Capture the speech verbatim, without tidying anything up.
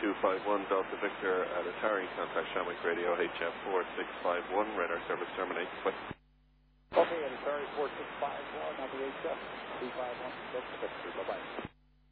two five one Delta Victor at Atari, contact Shamrock Radio H F four six five one, radar service terminates. Bye. Okay, Atari four six five one on the H F two five one Delta Victor, bye-bye.